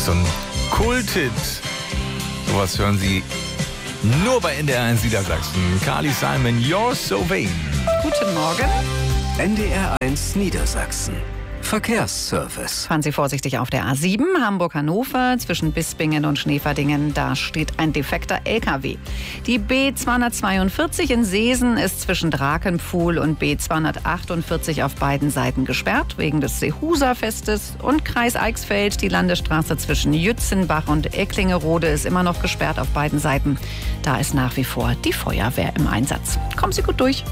so ein Kulthit. Sowas hören Sie nur bei NDR 1 Niedersachsen. Carly Simon, You're So Vain. Guten Morgen. NDR 1 Niedersachsen. Verkehrsservice. Fahren Sie vorsichtig auf der A7 Hamburg-Hannover zwischen Bispingen und Schneeverdingen. Da steht ein defekter LKW. Die B242 in Seesen ist zwischen Drakenpfuhl und B248 auf beiden Seiten gesperrt wegen des Seehuser-Festes. Und Kreis Eichsfeld, die Landesstraße zwischen Jützenbach und Ecklingerode ist immer noch gesperrt auf beiden Seiten. Da ist nach wie vor die Feuerwehr im Einsatz. Kommen Sie gut durch.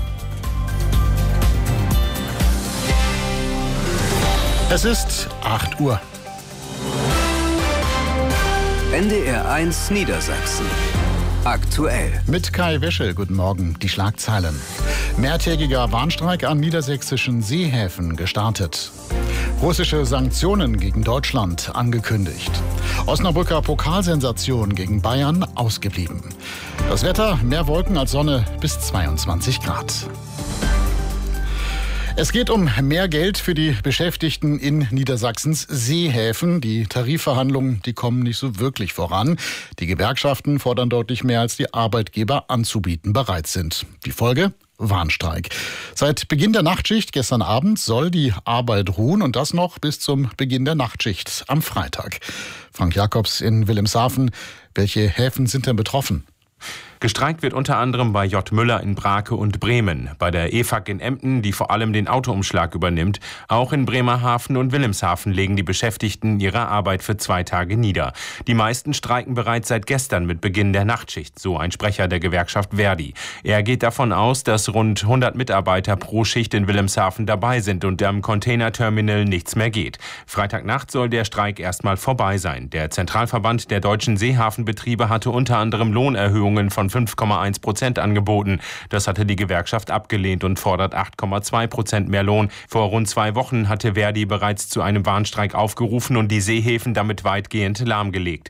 Es ist 8 Uhr. NDR 1 Niedersachsen. Aktuell. Mit Kai Weschel, guten Morgen, die Schlagzeilen. Mehrtägiger Warnstreik an niedersächsischen Seehäfen gestartet. Russische Sanktionen gegen Deutschland angekündigt. Osnabrücker Pokalsensation gegen Bayern ausgeblieben. Das Wetter, mehr Wolken als Sonne bis 22 Grad. Es geht um mehr Geld für die Beschäftigten in Niedersachsens Seehäfen. Die Tarifverhandlungen, die kommen nicht so wirklich voran. Die Gewerkschaften fordern deutlich mehr, als die Arbeitgeber anzubieten bereit sind. Die Folge? Warnstreik. Seit Beginn der Nachtschicht gestern Abend soll die Arbeit ruhen und das noch bis zum Beginn der Nachtschicht am Freitag. Frank Jakobs in Wilhelmshaven. Welche Häfen sind denn betroffen? Gestreikt wird unter anderem bei J. Müller in Brake und Bremen, bei der EFAG in Emden, die vor allem den Autoumschlag übernimmt. Auch in Bremerhaven und Wilhelmshaven legen die Beschäftigten ihre Arbeit für 2 Tage nieder. Die meisten streiken bereits seit gestern mit Beginn der Nachtschicht, so ein Sprecher der Gewerkschaft Verdi. Er geht davon aus, dass rund 100 Mitarbeiter pro Schicht in Wilhelmshaven dabei sind und am Containerterminal nichts mehr geht. Freitagnacht soll der Streik erstmal vorbei sein. Der Zentralverband der deutschen Seehafenbetriebe hatte unter anderem Lohnerhöhungen von 5,1% angeboten. Das hatte die Gewerkschaft abgelehnt und fordert 8,2% mehr Lohn. Vor rund 2 Wochen hatte Verdi bereits zu einem Warnstreik aufgerufen und die Seehäfen damit weitgehend lahmgelegt.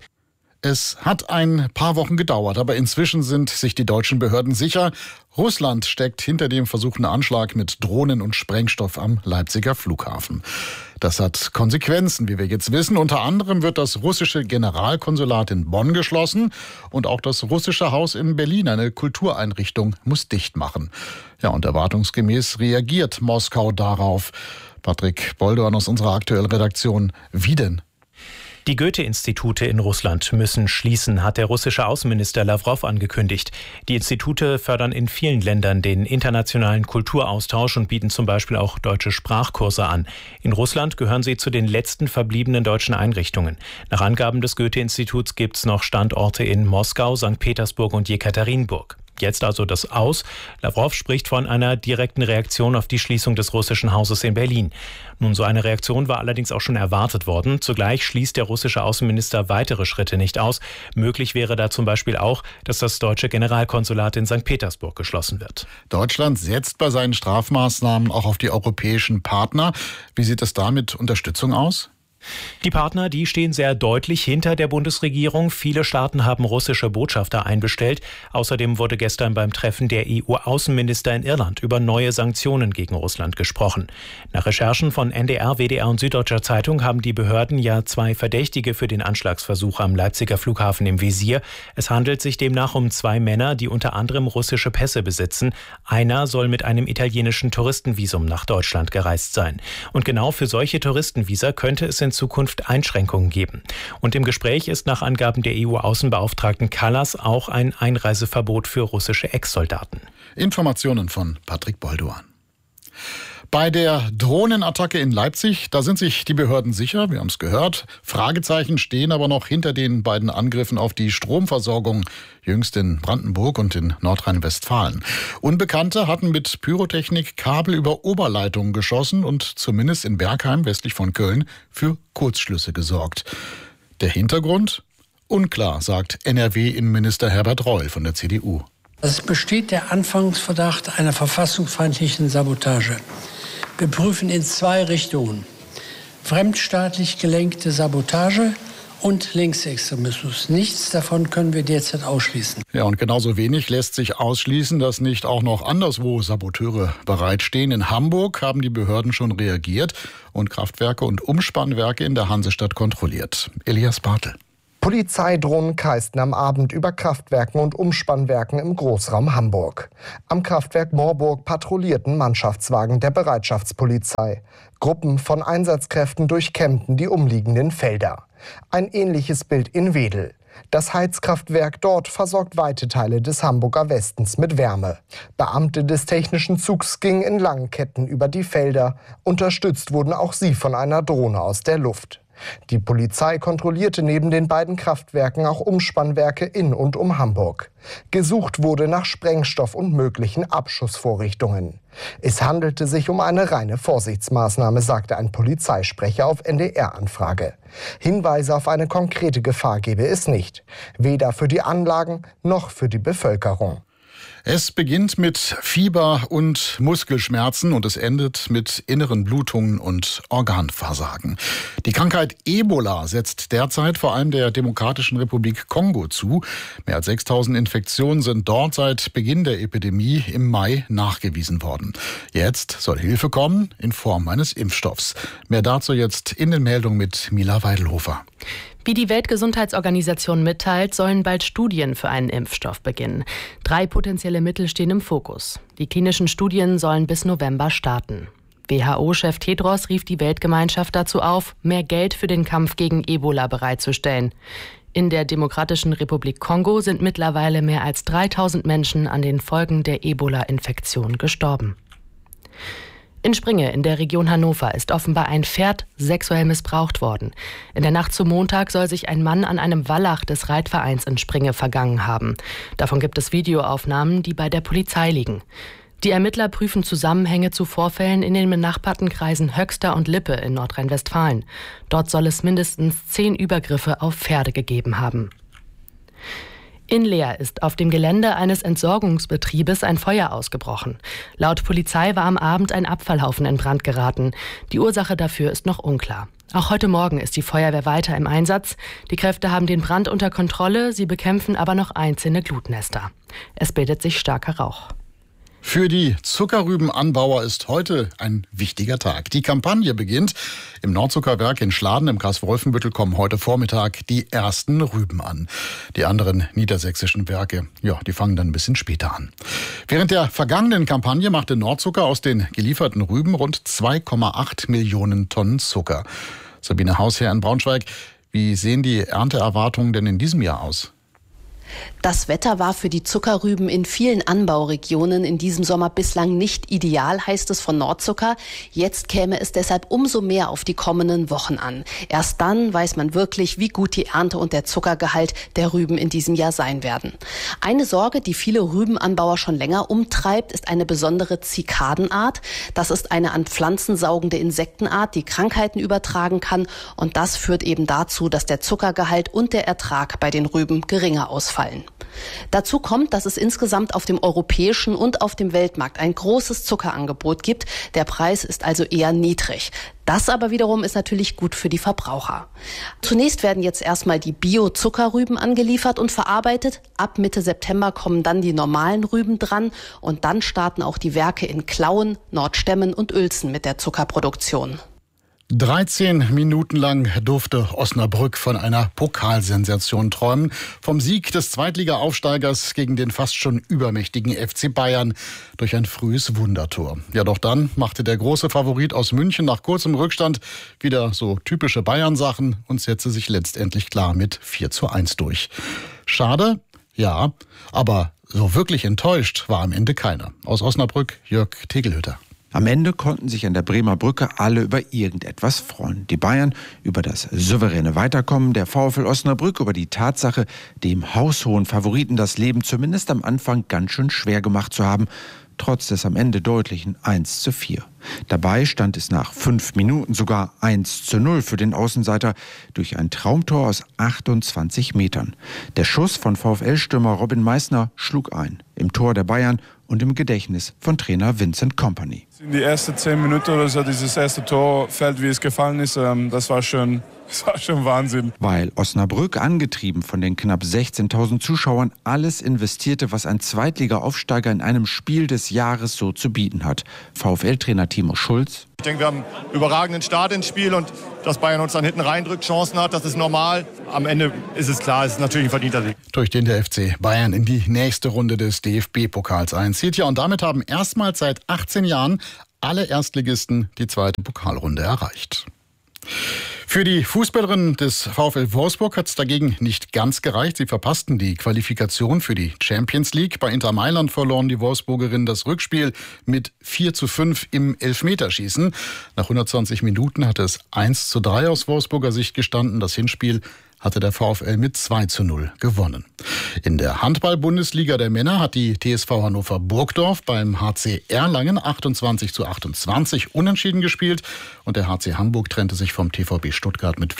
Es hat ein paar Wochen gedauert, aber inzwischen sind sich die deutschen Behörden sicher, Russland steckt hinter dem versuchten Anschlag mit Drohnen und Sprengstoff am Leipziger Flughafen. Das hat Konsequenzen, wie wir jetzt wissen. Unter anderem wird das russische Generalkonsulat in Bonn geschlossen und auch das russische Haus in Berlin, eine Kultureinrichtung, muss dicht machen. Ja, und erwartungsgemäß reagiert Moskau darauf. Patrick Boldoan aus unserer aktuellen Redaktion. Wie denn? Die Goethe-Institute in Russland müssen schließen, hat der russische Außenminister Lawrow angekündigt. Die Institute fördern in vielen Ländern den internationalen Kulturaustausch und bieten zum Beispiel auch deutsche Sprachkurse an. In Russland gehören sie zu den letzten verbliebenen deutschen Einrichtungen. Nach Angaben des Goethe-Instituts gibt es noch Standorte in Moskau, St. Petersburg und Jekaterinburg. Jetzt also das Aus. Lawrow spricht von einer direkten Reaktion auf die Schließung des russischen Hauses in Berlin. Nun, so eine Reaktion war allerdings auch schon erwartet worden. Zugleich schließt der russische Außenminister weitere Schritte nicht aus. Möglich wäre da zum Beispiel auch, dass das deutsche Generalkonsulat in St. Petersburg geschlossen wird. Deutschland setzt bei seinen Strafmaßnahmen auch auf die europäischen Partner. Wie sieht es da mit Unterstützung aus? Die Partner, die stehen sehr deutlich hinter der Bundesregierung. Viele Staaten haben russische Botschafter einbestellt. Außerdem wurde gestern beim Treffen der EU-Außenminister in Irland über neue Sanktionen gegen Russland gesprochen. Nach Recherchen von NDR, WDR und Süddeutscher Zeitung haben die Behörden ja 2 Verdächtige für den Anschlagsversuch am Leipziger Flughafen im Visier. Es handelt sich demnach um 2 Männer, die unter anderem russische Pässe besitzen. Einer soll mit einem italienischen Touristenvisum nach Deutschland gereist sein. Und genau für solche Touristenvisa könnte es in Zukunft Einschränkungen geben. Und im Gespräch ist nach Angaben der EU-Außenbeauftragten Kallas auch ein Einreiseverbot für russische Ex-Soldaten. Informationen von Patrick Boldoan. Bei der Drohnenattacke in Leipzig, da sind sich die Behörden sicher, wir haben es gehört. Fragezeichen stehen aber noch hinter den beiden Angriffen auf die Stromversorgung, jüngst in Brandenburg und in Nordrhein-Westfalen. Unbekannte hatten mit Pyrotechnik Kabel über Oberleitungen geschossen und zumindest in Bergheim, westlich von Köln, für Kurzschlüsse gesorgt. Der Hintergrund? Unklar, sagt NRW-Innenminister Herbert Reul von der CDU. Es besteht der Anfangsverdacht einer verfassungsfeindlichen Sabotage. Wir prüfen in 2 Richtungen: fremdstaatlich gelenkte Sabotage und Linksextremismus. Nichts davon können wir derzeit ausschließen. Ja, und genauso wenig lässt sich ausschließen, dass nicht auch noch anderswo Saboteure bereitstehen. In Hamburg haben die Behörden schon reagiert und Kraftwerke und Umspannwerke in der Hansestadt kontrolliert. Elias Bartel. Polizeidrohnen kreisten am Abend über Kraftwerken und Umspannwerken im Großraum Hamburg. Am Kraftwerk Moorburg patrouillierten Mannschaftswagen der Bereitschaftspolizei. Gruppen von Einsatzkräften durchkämmten die umliegenden Felder. Ein ähnliches Bild in Wedel. Das Heizkraftwerk dort versorgt weite Teile des Hamburger Westens mit Wärme. Beamte des technischen Zugs gingen in langen Ketten über die Felder. Unterstützt wurden auch sie von einer Drohne aus der Luft. Die Polizei kontrollierte neben den beiden Kraftwerken auch Umspannwerke in und um Hamburg. Gesucht wurde nach Sprengstoff und möglichen Abschussvorrichtungen. Es handelte sich um eine reine Vorsichtsmaßnahme, sagte ein Polizeisprecher auf NDR-Anfrage. Hinweise auf eine konkrete Gefahr gebe es nicht. Weder für die Anlagen noch für die Bevölkerung. Es beginnt mit Fieber und Muskelschmerzen und es endet mit inneren Blutungen und Organversagen. Die Krankheit Ebola setzt derzeit vor allem der Demokratischen Republik Kongo zu. Mehr als 6.000 Infektionen sind dort seit Beginn der Epidemie im Mai nachgewiesen worden. Jetzt soll Hilfe kommen in Form eines Impfstoffs. Mehr dazu jetzt in den Meldungen mit Mila Weidelhofer. Wie die Weltgesundheitsorganisation mitteilt, sollen bald Studien für einen Impfstoff beginnen. 3 potenzielle Mittel stehen im Fokus. Die klinischen Studien sollen bis November starten. WHO-Chef Tedros rief die Weltgemeinschaft dazu auf, mehr Geld für den Kampf gegen Ebola bereitzustellen. In der Demokratischen Republik Kongo sind mittlerweile mehr als 3.000 Menschen an den Folgen der Ebola-Infektion gestorben. In Springe in der Region Hannover ist offenbar ein Pferd sexuell missbraucht worden. In der Nacht zum Montag soll sich ein Mann an einem Wallach des Reitvereins in Springe vergangen haben. Davon gibt es Videoaufnahmen, die bei der Polizei liegen. Die Ermittler prüfen Zusammenhänge zu Vorfällen in den benachbarten Kreisen Höxter und Lippe in Nordrhein-Westfalen. Dort soll es mindestens 10 Übergriffe auf Pferde gegeben haben. In Leer ist auf dem Gelände eines Entsorgungsbetriebes ein Feuer ausgebrochen. Laut Polizei war am Abend ein Abfallhaufen in Brand geraten. Die Ursache dafür ist noch unklar. Auch heute Morgen ist die Feuerwehr weiter im Einsatz. Die Kräfte haben den Brand unter Kontrolle, sie bekämpfen aber noch einzelne Glutnester. Es bildet sich starker Rauch. Für die Zuckerrübenanbauer ist heute ein wichtiger Tag. Die Kampagne beginnt. Im Nordzuckerwerk in Schladen im Kreis Wolfenbüttel kommen heute Vormittag die ersten Rüben an. Die anderen niedersächsischen Werke, die fangen dann ein bisschen später an. Während der vergangenen Kampagne machte Nordzucker aus den gelieferten Rüben rund 2,8 Millionen Tonnen Zucker. Sabine Hausherr in Braunschweig, wie sehen die Ernteerwartungen denn in diesem Jahr aus? Das Wetter war für die Zuckerrüben in vielen Anbauregionen in diesem Sommer bislang nicht ideal, heißt es von Nordzucker. Jetzt käme es deshalb umso mehr auf die kommenden Wochen an. Erst dann weiß man wirklich, wie gut die Ernte und der Zuckergehalt der Rüben in diesem Jahr sein werden. Eine Sorge, die viele Rübenanbauer schon länger umtreibt, ist eine besondere Zikadenart. Das ist eine an Pflanzen saugende Insektenart, die Krankheiten übertragen kann. Und das führt eben dazu, dass der Zuckergehalt und der Ertrag bei den Rüben geringer ausfallen. Dazu kommt, dass es insgesamt auf dem europäischen und auf dem Weltmarkt ein großes Zuckerangebot gibt. Der Preis ist also eher niedrig. Das aber wiederum ist natürlich gut für die Verbraucher. Zunächst werden jetzt erstmal die Bio-Zuckerrüben angeliefert und verarbeitet. Ab Mitte September kommen dann die normalen Rüben dran und dann starten auch die Werke in Klauen, Nordstemmen und Uelzen mit der Zuckerproduktion. 13 Minuten lang durfte Osnabrück von einer Pokalsensation träumen. Vom Sieg des Zweitliga-Aufsteigers gegen den fast schon übermächtigen FC Bayern durch ein frühes Wundertor. Ja, doch dann machte der große Favorit aus München nach kurzem Rückstand wieder so typische Bayern-Sachen und setzte sich letztendlich klar mit 4:1 durch. Schade, ja, aber so wirklich enttäuscht war am Ende keiner. Aus Osnabrück, Jörg Tegelhütter. Am Ende konnten sich an der Bremer Brücke alle über irgendetwas freuen. Die Bayern über das souveräne Weiterkommen, der VfL Osnabrück über die Tatsache, dem haushohen Favoriten das Leben zumindest am Anfang ganz schön schwer gemacht zu haben, trotz des am Ende deutlichen 1:4. Dabei stand es nach 5 Minuten sogar 1:0 für den Außenseiter durch ein Traumtor aus 28 Metern. Der Schuss von VfL-Stürmer Robin Meissner schlug ein. Im Tor der Bayern und im Gedächtnis von Trainer Vincent Kompany. In die ersten 10 Minuten oder so, dieses erste Tor fällt, wie es gefallen ist, das war schon Das war schon Wahnsinn. Weil Osnabrück, angetrieben von den knapp 16.000 Zuschauern, alles investierte, was ein Zweitliga-Aufsteiger in einem Spiel des Jahres so zu bieten hat. VfL-Trainer Timo Schulz: Ich denke, wir haben einen überragenden Start ins Spiel und dass Bayern uns dann hinten reindrückt, Chancen hat, das ist normal. Am Ende ist es klar, es ist natürlich ein verdienter Sieg. Durch den der FC Bayern in die nächste Runde des DFB-Pokals einzieht. Ja, und damit haben erstmals seit 18 Jahren alle Erstligisten die zweite Pokalrunde erreicht. Für die Fußballerinnen des VfL Wolfsburg hat es dagegen nicht ganz gereicht. Sie verpassten die Qualifikation für die Champions League. Bei Inter Mailand verloren die Wolfsburgerinnen das Rückspiel mit 4:5 im Elfmeterschießen. Nach 120 Minuten hatte es 1:3 aus Wolfsburger Sicht gestanden. Das Hinspiel hatte der VfL mit 2:0 gewonnen. In der Handball-Bundesliga der Männer hat die TSV Hannover Burgdorf beim HC Erlangen 28:28 unentschieden gespielt und der HC Hamburg trennte sich vom TVB Stuttgart mit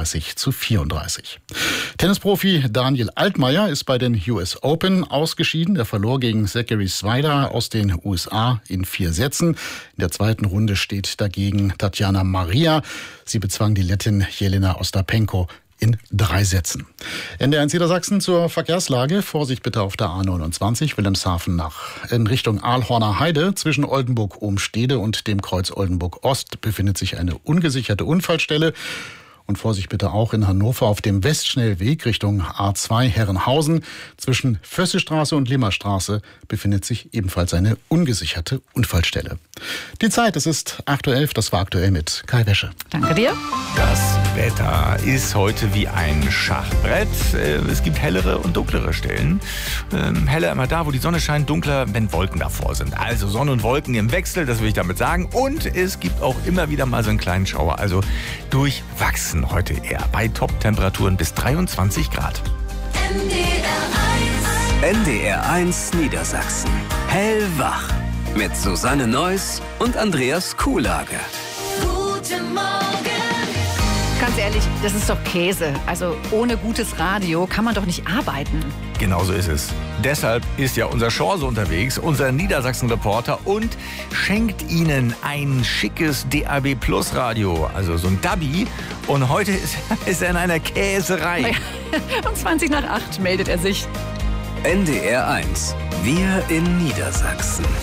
34:34. Tennisprofi Daniel Altmaier ist bei den US Open ausgeschieden. Er verlor gegen Zachary Swider aus den USA in 4 Sätzen. In der zweiten Runde steht dagegen Tatjana Maria. Sie bezwang die Lettin Jelena Ostapenko in 3 Sätzen. NDR1 Niedersachsen zur Verkehrslage. Vorsicht bitte auf der A29 Wilhelmshaven in Richtung Aalhorner Heide. Zwischen Oldenburg-Ohmstede und dem Kreuz Oldenburg-Ost befindet sich eine ungesicherte Unfallstelle. Und Vorsicht bitte auch in Hannover auf dem Westschnellweg Richtung A2 Herrenhausen. Zwischen Fössestraße und Limmerstraße befindet sich ebenfalls eine ungesicherte Unfallstelle. Die Zeit, es ist 8:11 Uhr, das war aktuell mit Kai Wäsche. Danke dir. Das Wetter ist heute wie ein Schachbrett. Es gibt hellere und dunklere Stellen. Heller immer da, wo die Sonne scheint, dunkler, wenn Wolken davor sind. Also Sonne und Wolken im Wechsel, das will ich damit sagen. Und es gibt auch immer wieder mal so einen kleinen Schauer. Also durchwachsen heute eher bei Top-Temperaturen bis 23 Grad. NDR1 Niedersachsen. Hellwach. Mit Susanne Neuss und Andreas Kuhlage. Guten Morgen. Ganz ehrlich, das ist doch Käse. Also ohne gutes Radio kann man doch nicht arbeiten. Genauso ist es. Deshalb ist ja unser Schorse unterwegs, unser Niedersachsen-Reporter, und schenkt Ihnen ein schickes DAB Plus Radio, also so ein Dabi. Und heute ist er in einer Käserei. Um 7:20 meldet er sich. NDR1. Wir in Niedersachsen.